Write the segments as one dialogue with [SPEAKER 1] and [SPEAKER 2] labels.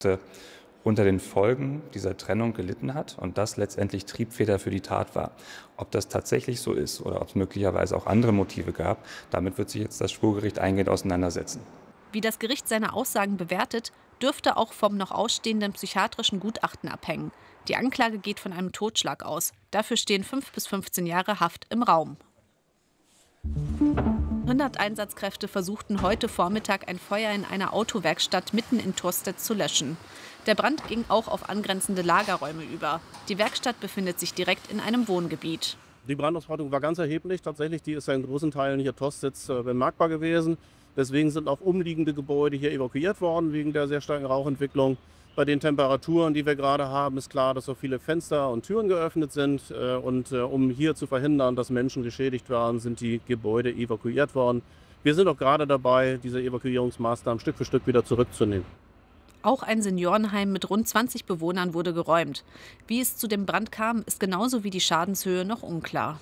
[SPEAKER 1] unter den Folgen dieser Trennung gelitten hat und das letztendlich Triebfeder für die Tat war. Ob das tatsächlich so ist oder ob es möglicherweise auch andere Motive gab, damit wird sich jetzt das Schwurgericht eingehend auseinandersetzen.
[SPEAKER 2] Wie das Gericht seine Aussagen bewertet, dürfte auch vom noch ausstehenden psychiatrischen Gutachten abhängen. Die Anklage geht von einem Totschlag aus. Dafür stehen 5 bis 15 Jahre Haft im Raum. 100 Einsatzkräfte versuchten heute Vormittag ein Feuer in einer Autowerkstatt mitten in Tostedt zu löschen. Der Brand ging auch auf angrenzende Lagerräume über. Die Werkstatt befindet sich direkt in einem Wohngebiet.
[SPEAKER 3] Die Brandausbreitung war ganz erheblich. Tatsächlich, die ist ja in großen Teilen hier Tostedt bemerkbar gewesen. Deswegen sind auch umliegende Gebäude hier evakuiert worden, wegen der sehr starken Rauchentwicklung. Bei den Temperaturen, die wir gerade haben, ist klar, dass so viele Fenster und Türen geöffnet sind. Um hier zu verhindern, dass Menschen geschädigt werden, sind die Gebäude evakuiert worden. Wir sind auch gerade dabei, diese Evakuierungsmaßnahmen Stück für Stück wieder zurückzunehmen.
[SPEAKER 2] Auch ein Seniorenheim mit rund 20 Bewohnern wurde geräumt. Wie es zu dem Brand kam, ist genauso wie die Schadenshöhe noch unklar.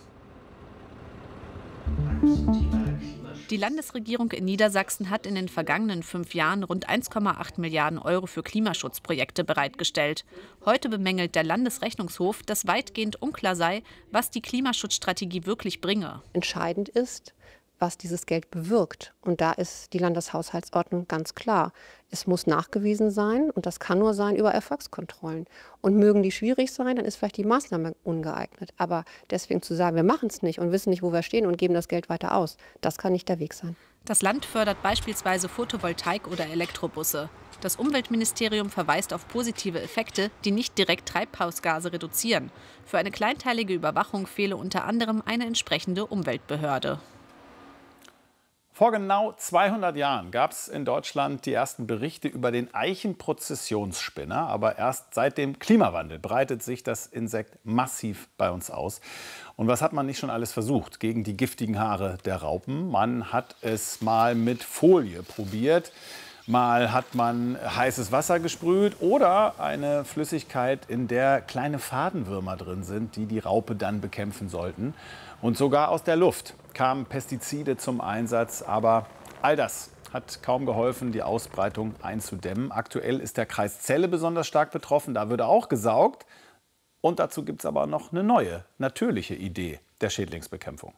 [SPEAKER 2] Die Landesregierung in Niedersachsen hat in den vergangenen 5 Jahren rund 1,8 Milliarden Euro für Klimaschutzprojekte bereitgestellt. Heute bemängelt der Landesrechnungshof, dass weitgehend unklar sei, was die Klimaschutzstrategie wirklich bringe.
[SPEAKER 4] Entscheidend ist, was dieses Geld bewirkt. Und da ist die Landeshaushaltsordnung ganz klar. Es muss nachgewiesen sein und das kann nur sein über Erfolgskontrollen. Und mögen die schwierig sein, dann ist vielleicht die Maßnahme ungeeignet. Aber deswegen zu sagen, wir machen es nicht und wissen nicht, wo wir stehen und geben das Geld weiter aus, das kann nicht der Weg sein.
[SPEAKER 2] Das Land fördert beispielsweise Photovoltaik oder Elektrobusse. Das Umweltministerium verweist auf positive Effekte, die nicht direkt Treibhausgase reduzieren. Für eine kleinteilige Überwachung fehle unter anderem eine entsprechende Umweltbehörde.
[SPEAKER 5] Vor genau 200 Jahren gab es in Deutschland die ersten Berichte über den Eichenprozessionsspinner. Aber erst seit dem Klimawandel breitet sich das Insekt massiv bei uns aus. Und was hat man nicht schon alles versucht gegen die giftigen Haare der Raupen? Man hat es mal mit Folie probiert. Mal hat man heißes Wasser gesprüht oder eine Flüssigkeit, in der kleine Fadenwürmer drin sind, die die Raupe dann bekämpfen sollten. Und sogar aus der Luft kamen Pestizide zum Einsatz. Aber all das hat kaum geholfen, die Ausbreitung einzudämmen. Aktuell ist der Kreis Celle besonders stark betroffen. Da würde auch gesaugt. Und dazu gibt es aber noch eine neue, natürliche Idee der Schädlingsbekämpfung.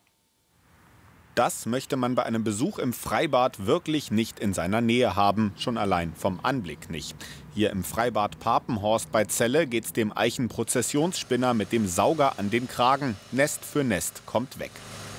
[SPEAKER 6] Das möchte man bei einem Besuch im Freibad wirklich nicht in seiner Nähe haben, schon allein vom Anblick nicht. Hier im Freibad Papenhorst bei Celle geht's dem Eichenprozessionsspinner mit dem Sauger an den Kragen. Nest für Nest kommt weg.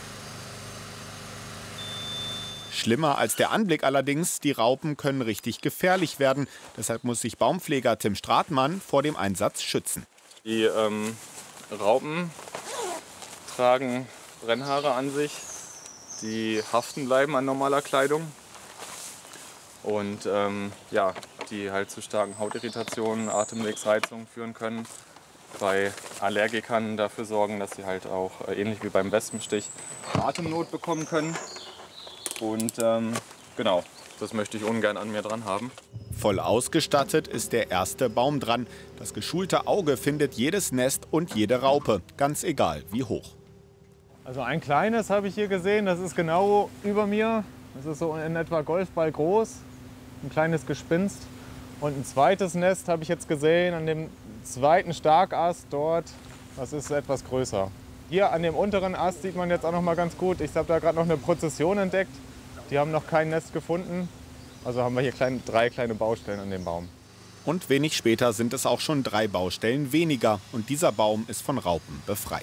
[SPEAKER 6] Schlimmer als der Anblick allerdings, die Raupen können richtig gefährlich werden. Deshalb muss sich Baumpfleger Tim Stratmann vor dem Einsatz schützen.
[SPEAKER 7] Die Raupen tragen Brennhaare an sich, die haften bleiben an normaler Kleidung und die halt zu starken Hautirritationen, Atemwegsreizungen führen können. Bei Allergikern dafür sorgen, dass sie halt auch ähnlich wie beim Wespenstich Atemnot bekommen können. Und genau, das möchte ich ungern an mir dran haben.
[SPEAKER 6] Voll ausgestattet ist der erste Baum dran. Das geschulte Auge findet jedes Nest und jede Raupe, ganz egal wie hoch.
[SPEAKER 8] Also ein kleines habe ich hier gesehen, das ist genau über mir. Das ist so in etwa Golfball groß, ein kleines Gespinst. Und ein zweites Nest habe ich jetzt gesehen an dem zweiten Starkast dort, das ist etwas größer. Hier an dem unteren Ast sieht man jetzt auch noch mal ganz gut, ich habe da gerade noch eine Prozession entdeckt. Die haben noch kein Nest gefunden, also haben wir hier 3 kleine Baustellen an dem Baum.
[SPEAKER 6] Und wenig später sind es auch schon 3 Baustellen weniger und dieser Baum ist von Raupen befreit.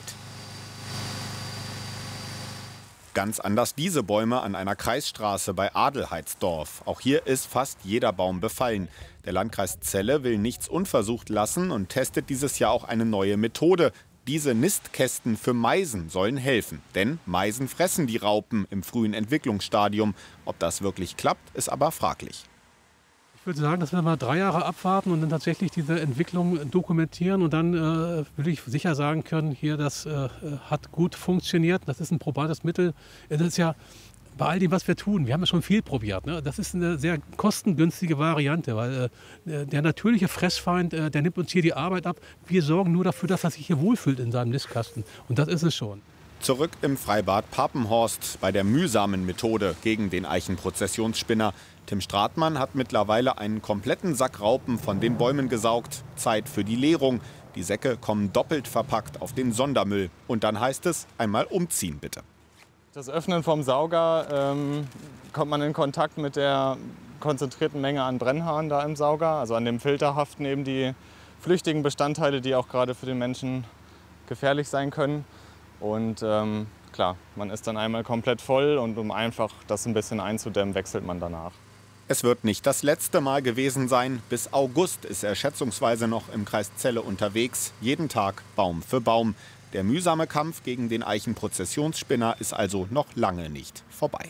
[SPEAKER 6] Ganz anders diese Bäume an einer Kreisstraße bei Adelheidsdorf. Auch hier ist fast jeder Baum befallen. Der Landkreis Celle will nichts unversucht lassen und testet dieses Jahr auch eine neue Methode. Diese Nistkästen für Meisen sollen helfen. Denn Meisen fressen die Raupen im frühen Entwicklungsstadium. Ob das wirklich klappt, ist aber fraglich.
[SPEAKER 9] Ich würde sagen, dass wir mal 3 Jahre abwarten und dann tatsächlich diese Entwicklung dokumentieren. Und dann würde ich sicher sagen können, hier, das hat gut funktioniert. Das ist ein probates Mittel. Das ist ja bei all dem, was wir tun, wir haben ja schon viel probiert. Ne? Das ist eine sehr kostengünstige Variante, weil der natürliche Fressfeind, der nimmt uns hier die Arbeit ab. Wir sorgen nur dafür, dass er sich hier wohlfühlt in seinem Nistkasten. Und das ist es schon.
[SPEAKER 6] Zurück im Freibad Papenhorst bei der mühsamen Methode gegen den Eichenprozessionsspinner. Tim Stratmann hat mittlerweile einen kompletten Sack Raupen von den Bäumen gesaugt. Zeit für die Leerung. Die Säcke kommen doppelt verpackt auf den Sondermüll. Und dann heißt es, einmal umziehen bitte.
[SPEAKER 8] Das Öffnen vom Sauger kommt man in Kontakt mit der konzentrierten Menge an Brennhaaren da im Sauger. Also an dem Filter haften eben die flüchtigen Bestandteile, die auch gerade für den Menschen gefährlich sein können. Und klar, man ist dann einmal komplett voll und um einfach das ein bisschen einzudämmen, wechselt man danach.
[SPEAKER 6] Es wird nicht das letzte Mal gewesen sein. Bis August ist er schätzungsweise noch im Kreis Celle unterwegs. Jeden Tag Baum für Baum. Der mühsame Kampf gegen den Eichenprozessionsspinner ist also noch lange nicht vorbei.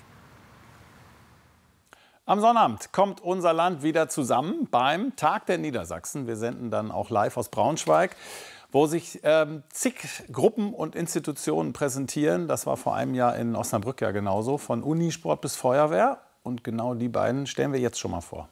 [SPEAKER 5] Am Sonnabend kommt unser Land wieder zusammen beim Tag der Niedersachsen. Wir senden dann auch live aus Braunschweig, wo sich zig Gruppen und Institutionen präsentieren. Das war vor einem Jahr in Osnabrück ja genauso, von Unisport bis Feuerwehr. Und genau die beiden stellen wir jetzt schon mal vor.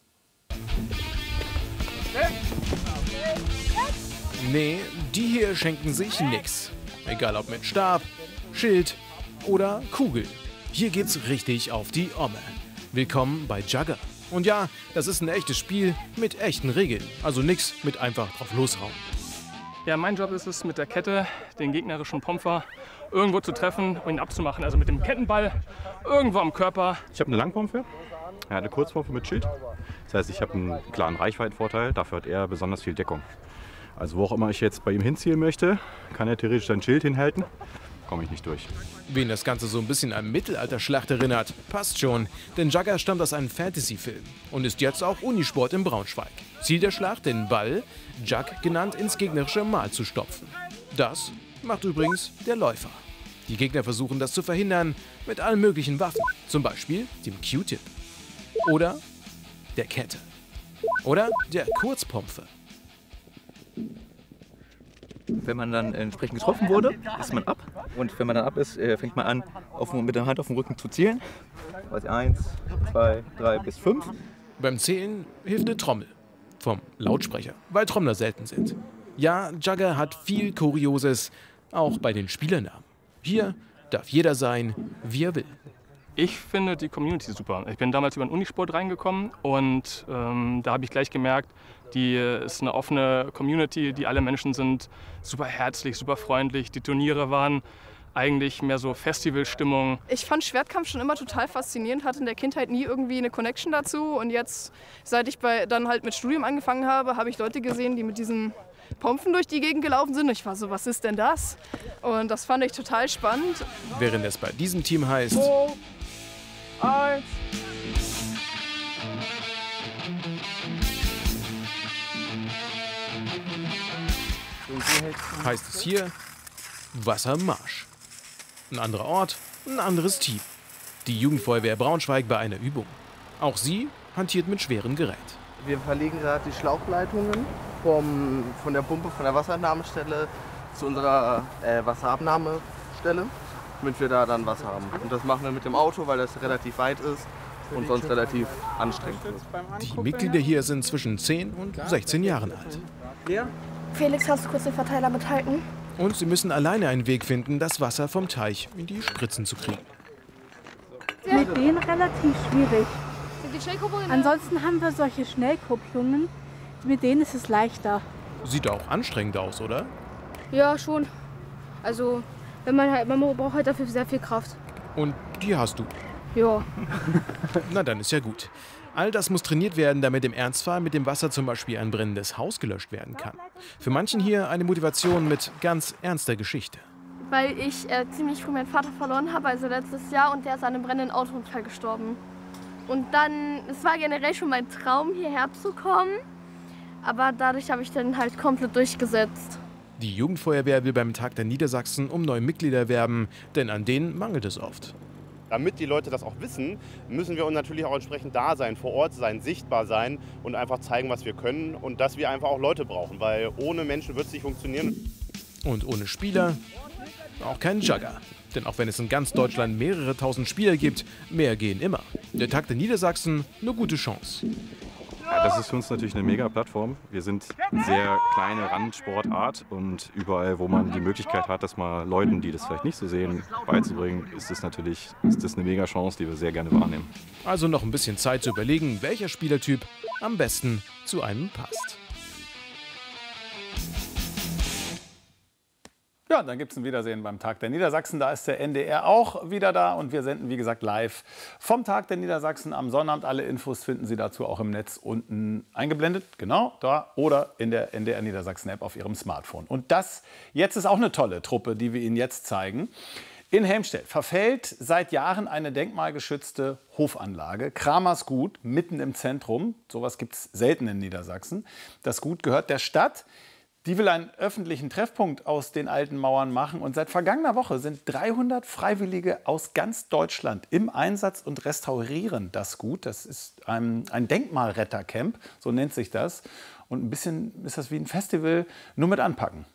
[SPEAKER 10] Nee, die hier schenken sich nix. Egal ob mit Stab, Schild oder Kugel. Hier geht's richtig auf die Omme. Willkommen bei Jugger. Und ja, das ist ein echtes Spiel mit echten Regeln. Also nix mit einfach drauf loshauen.
[SPEAKER 11] Ja, mein Job ist es, mit der Kette den gegnerischen Pomfer irgendwo zu treffen und ihn abzumachen. Also mit dem Kettenball irgendwo am Körper.
[SPEAKER 12] Ich habe eine Langpompe, eine Kurzpompe mit Schild. Das heißt, ich habe einen klaren Reichweitenvorteil. Dafür hat er besonders viel Deckung. Also wo auch immer ich jetzt bei ihm hinzielen möchte, kann er theoretisch sein Schild hinhalten. Komme ich nicht durch.
[SPEAKER 10] Wen das Ganze so ein bisschen an Mittelalterschlacht erinnert, passt schon. Denn Jugger stammt aus einem Fantasy-Film und ist jetzt auch Unisport in Braunschweig. Ziel der Schlacht, den Ball, Jug genannt, ins gegnerische Mal zu stopfen. Das macht übrigens der Läufer. Die Gegner versuchen das zu verhindern mit allen möglichen Waffen. Zum Beispiel dem Q-Tip. Oder der Kette. Oder der Kurzpompe.
[SPEAKER 13] Wenn man dann entsprechend getroffen wurde, ist man ab. Und wenn man dann ab ist, fängt man an, mit der Hand auf den Rücken zu zielen. 1, 2, 3 bis 5.
[SPEAKER 10] Beim Zählen hilft eine Trommel. Vom Lautsprecher, weil Trommler selten sind. Ja, Jugger hat viel Kurioses, auch bei den Spielernamen. Hier darf jeder sein, wie er will.
[SPEAKER 11] Ich finde die Community super. Ich bin damals über den Unisport reingekommen und da habe ich gleich gemerkt, die ist eine offene Community, die alle Menschen sind super herzlich, super freundlich. Die Turniere waren eigentlich mehr so Festivalstimmung.
[SPEAKER 14] Ich fand Schwertkampf schon immer total faszinierend, hatte in der Kindheit nie irgendwie eine Connection dazu. Und jetzt, seit ich dann halt mit Studium angefangen habe, habe ich Leute gesehen, die mit diesen Pompen durch die Gegend gelaufen sind. Und ich war so, was ist denn das? Und das fand ich total spannend.
[SPEAKER 10] Während es bei diesem Team heißt...
[SPEAKER 14] 2, 1...
[SPEAKER 10] heißt es hier Wassermarsch. Ein anderer Ort, ein anderes Team. Die Jugendfeuerwehr Braunschweig bei einer Übung. Auch sie hantiert mit schwerem Gerät.
[SPEAKER 15] Wir verlegen gerade die Schlauchleitungen von der Pumpe, von der Wasserentnahmestelle zu unserer Wasserabnahmestelle, damit wir da dann Wasser haben. Und das machen wir mit dem Auto, weil das relativ weit ist und sonst relativ anstrengend ist.
[SPEAKER 10] Die Mitglieder hier sind zwischen 10 und 16 Jahren alt.
[SPEAKER 16] Felix, kannst du kurz den Verteiler mithalten?
[SPEAKER 10] Und sie müssen alleine einen Weg finden, das Wasser vom Teich in die Spritzen zu kriegen.
[SPEAKER 16] Mit denen relativ schwierig. Ansonsten haben wir solche Schnellkupplungen. Mit denen ist es leichter.
[SPEAKER 10] Sieht auch anstrengend aus, oder?
[SPEAKER 16] Ja, schon. Also, man braucht halt dafür sehr viel Kraft.
[SPEAKER 10] Und die hast du?
[SPEAKER 16] Ja.
[SPEAKER 10] Na, dann ist ja gut. All das muss trainiert werden, damit im Ernstfall mit dem Wasser zum Beispiel ein brennendes Haus gelöscht werden kann. Für manchen hier eine Motivation mit ganz ernster Geschichte.
[SPEAKER 16] Weil ich ziemlich früh meinen Vater verloren habe, also letztes Jahr, und der ist an einem brennenden Autounfall gestorben. Und dann, es war generell schon mein Traum, hierher zu kommen, aber dadurch habe ich dann halt komplett durchgesetzt.
[SPEAKER 10] Die Jugendfeuerwehr will beim Tag der Niedersachsen um neue Mitglieder werben, denn an denen mangelt es oft.
[SPEAKER 17] Damit die Leute das auch wissen, müssen wir natürlich auch entsprechend da sein, vor Ort sein, sichtbar sein und einfach zeigen, was wir können und dass wir einfach auch Leute brauchen, weil ohne Menschen wird es nicht funktionieren.
[SPEAKER 10] Und ohne Spieler auch kein Jugger. Denn auch wenn es in ganz Deutschland mehrere tausend Spieler gibt, mehr gehen immer. Der Tag der Niedersachsen, eine gute Chance.
[SPEAKER 12] Ja, das ist für uns natürlich eine mega Plattform. Wir sind eine sehr kleine Randsportart und überall, wo man die Möglichkeit hat, das mal Leuten, die das vielleicht nicht so sehen, beizubringen, ist das eine mega Chance, die wir sehr gerne wahrnehmen.
[SPEAKER 10] Also noch ein bisschen Zeit zu überlegen, welcher Spielertyp am besten zu einem passt.
[SPEAKER 5] Ja, dann gibt es ein Wiedersehen beim Tag der Niedersachsen. Da ist der NDR auch wieder da und wir senden, wie gesagt, live vom Tag der Niedersachsen am Sonnabend. Alle Infos finden Sie dazu auch im Netz unten eingeblendet, genau da, oder in der NDR Niedersachsen App auf Ihrem Smartphone. Und das jetzt ist auch eine tolle Truppe, die wir Ihnen jetzt zeigen. In Helmstedt verfällt seit Jahren eine denkmalgeschützte Hofanlage, Kramers Gut, mitten im Zentrum. Sowas gibt es selten in Niedersachsen. Das Gut gehört der Stadt. Die will einen öffentlichen Treffpunkt aus den alten Mauern machen. Und seit vergangener Woche sind 300 Freiwillige aus ganz Deutschland im Einsatz und restaurieren das Gut. Das ist ein Denkmalrettercamp, so nennt sich das. Und ein bisschen ist das wie ein Festival, nur mit Anpacken.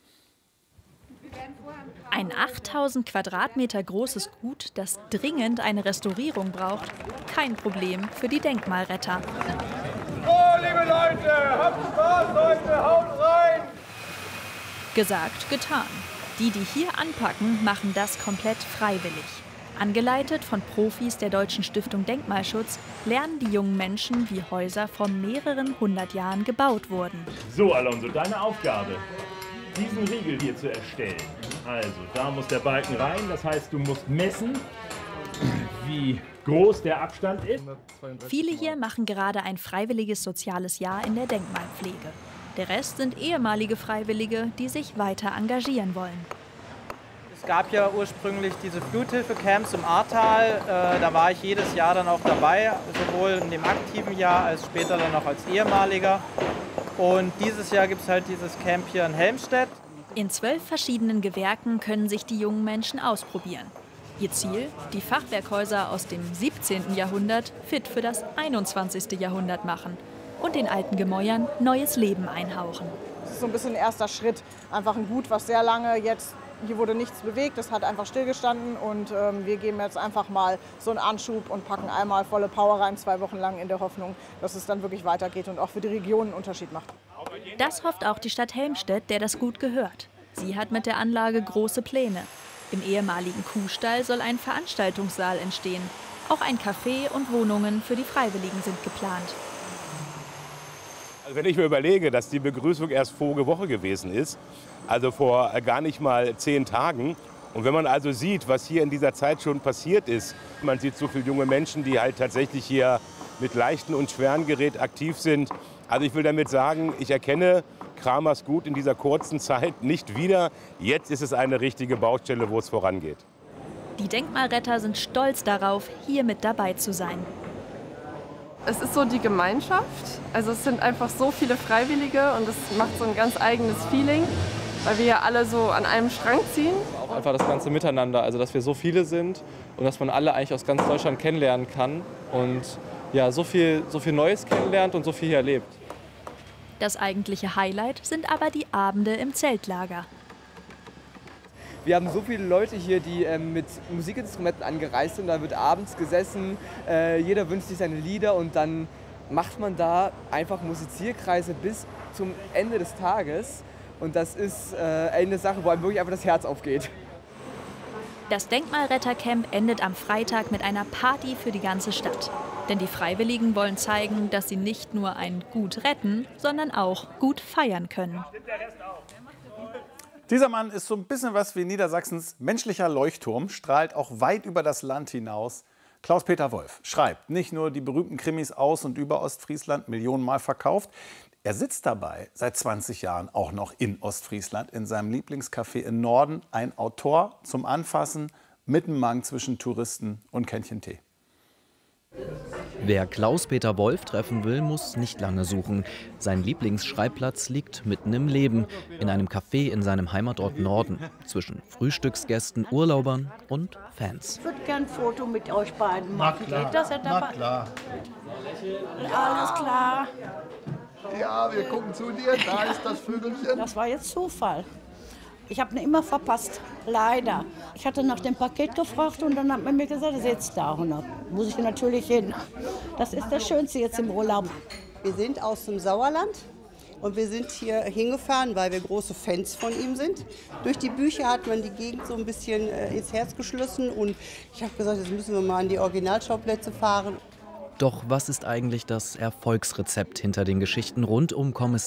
[SPEAKER 18] Ein 8000 Quadratmeter großes Gut, das dringend eine Restaurierung braucht. Kein Problem für die Denkmalretter.
[SPEAKER 19] Oh, liebe Leute, habt Spaß heute, haut rein!
[SPEAKER 18] Gesagt, getan. Die hier anpacken, machen das komplett freiwillig. Angeleitet von Profis der Deutschen Stiftung Denkmalschutz lernen die jungen Menschen, wie Häuser vor mehreren 100 Jahren gebaut wurden.
[SPEAKER 20] So, Alonso, deine Aufgabe, diesen Riegel hier zu erstellen. Also, da muss der Balken rein, das heißt, du musst messen, wie groß der Abstand ist.
[SPEAKER 18] Viele hier machen gerade ein freiwilliges soziales Jahr in der Denkmalpflege. Der Rest sind ehemalige Freiwillige, die sich weiter engagieren wollen.
[SPEAKER 21] Es gab ja ursprünglich diese Fluthilfe-Camps im Ahrtal. Da war ich jedes Jahr dann auch dabei, sowohl in dem aktiven Jahr als später dann auch als ehemaliger. Und dieses Jahr gibt es halt dieses Camp hier in Helmstedt.
[SPEAKER 18] In 12 verschiedenen Gewerken können sich die jungen Menschen ausprobieren. Ihr Ziel? Die Fachwerkhäuser aus dem 17. Jahrhundert fit für das 21. Jahrhundert machen und den alten Gemäuern neues Leben einhauchen.
[SPEAKER 22] Das ist so ein bisschen ein erster Schritt. Einfach ein Gut, was sehr lange jetzt, hier wurde nichts bewegt, das hat einfach stillgestanden und wir geben jetzt einfach mal so einen Anschub und packen einmal volle Power rein, 2 Wochen lang in der Hoffnung, dass es dann wirklich weitergeht und auch für die Region einen Unterschied macht.
[SPEAKER 18] Das hofft auch die Stadt Helmstedt, der das Gut gehört. Sie hat mit der Anlage große Pläne. Im ehemaligen Kuhstall soll ein Veranstaltungssaal entstehen. Auch ein Café und Wohnungen für die Freiwilligen sind geplant.
[SPEAKER 23] Wenn ich mir überlege, dass die Begrüßung erst vorige Woche gewesen ist, also vor gar nicht mal 10 Tagen, und wenn man also sieht, was hier in dieser Zeit schon passiert ist, man sieht so viele junge Menschen, die halt tatsächlich hier mit leichten und schweren Gerät aktiv sind. Also ich will damit sagen, ich erkenne Kramers Gut in dieser kurzen Zeit nicht wieder. Jetzt ist es eine richtige Baustelle, wo es vorangeht.
[SPEAKER 18] Die Denkmalretter sind stolz darauf, hier mit dabei zu sein.
[SPEAKER 24] Es ist so die Gemeinschaft, also es sind einfach so viele Freiwillige und es macht so ein ganz eigenes Feeling, weil wir ja alle so an einem Strang ziehen.
[SPEAKER 25] Auch einfach das ganze Miteinander, also dass wir so viele sind und dass man alle eigentlich aus ganz Deutschland kennenlernen kann und ja, so viel Neues kennenlernt und so viel hier erlebt.
[SPEAKER 18] Das eigentliche Highlight sind aber die Abende im Zeltlager.
[SPEAKER 26] Wir haben so viele Leute hier, die mit Musikinstrumenten angereist sind. Da wird abends gesessen, jeder wünscht sich seine Lieder und dann macht man da einfach Musizierkreise bis zum Ende des Tages. Und das ist eine Sache, wo einem wirklich einfach das Herz aufgeht.
[SPEAKER 18] Das Denkmalrettercamp endet am Freitag mit einer Party für die ganze Stadt. Denn die Freiwilligen wollen zeigen, dass sie nicht nur ein Gut retten, sondern auch gut feiern können.
[SPEAKER 5] Dieser Mann ist so ein bisschen was wie Niedersachsens menschlicher Leuchtturm, strahlt auch weit über das Land hinaus. Klaus-Peter Wolf schreibt nicht nur die berühmten Krimis aus und über Ostfriesland, millionenmal verkauft. Er sitzt dabei seit 20 Jahren auch noch in Ostfriesland in seinem Lieblingscafé im Norden. Ein Autor zum Anfassen, Mittenmang zwischen Touristen und Kännchen Tee.
[SPEAKER 27] Wer Klaus-Peter Wolf treffen will, muss nicht lange suchen. Sein Lieblingsschreibplatz liegt mitten im Leben, in einem Café in seinem Heimatort Norden, zwischen Frühstücksgästen, Urlaubern und Fans.
[SPEAKER 28] Ich würde gerne ein Foto mit euch beiden machen. Geht das, Herr Dabber?
[SPEAKER 29] Na klar.
[SPEAKER 28] Alles klar.
[SPEAKER 29] Ja, wir gucken zu dir, da ist das Vögelchen.
[SPEAKER 28] Das war jetzt Zufall. Ich habe ihn immer verpasst, leider. Ich hatte nach dem Paket gefragt und dann hat man mir gesagt, er sitzt da. Und da muss ich natürlich hin. Das ist das Schönste jetzt im Urlaub.
[SPEAKER 1] Wir sind aus dem Sauerland und wir sind hier hingefahren, weil wir große Fans von ihm sind. Durch die Bücher hat man die Gegend so ein bisschen ins Herz geschlossen und ich habe gesagt, jetzt müssen wir mal an die Originalschauplätze fahren.
[SPEAKER 27] Doch was ist eigentlich das Erfolgsrezept hinter den Geschichten rund um Kommissar